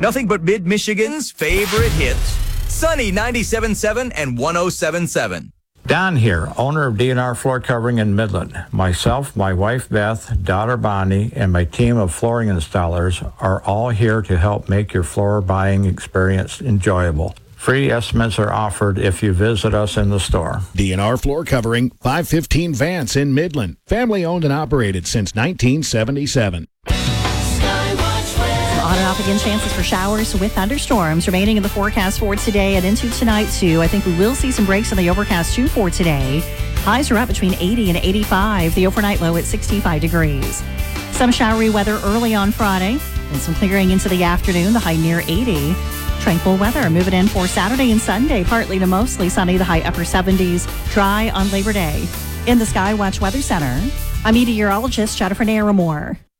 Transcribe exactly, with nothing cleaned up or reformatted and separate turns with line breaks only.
Nothing but mid-Michigan's favorite hits. Sunny ninety-seven point seven and one oh seven point seven.
Don here, owner of D and R Floor Covering in Midland. Myself, my wife Beth, daughter Bonnie, and my team of flooring installers are all here to help make your floor buying experience enjoyable. Free estimates are offered if you visit us in the store.
D and R Floor Covering, five fifteen Vance in Midland. Family owned and operated since nineteen seventy-seven.
On and off again, chances for showers with thunderstorms remaining in the forecast for today and into tonight, too. I think we will see some breaks in the overcast, too, for today. Highs are up between eighty and eighty-five. The overnight low at sixty-five degrees. Some showery weather early on Friday and some clearing into the afternoon, the high near eighty. Tranquil weather moving in for Saturday and Sunday, partly to mostly sunny, the high upper seventies. Dry on Labor Day. In the Skywatch Weather Center, I'm meteorologist Jennifer Naramore.